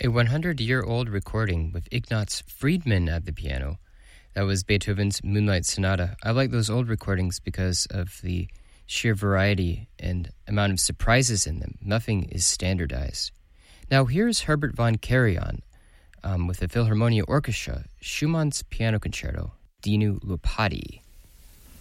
A 100-year-old recording with Ignaz Friedman at the piano. That was Beethoven's Moonlight Sonata. I like those old recordings because of the sheer variety and amount of surprises in them. Nothing is standardized. Now here's Herbert von Karajan with the Philharmonia Orchestra, Schumann's Piano Concerto, Dinu Lupati.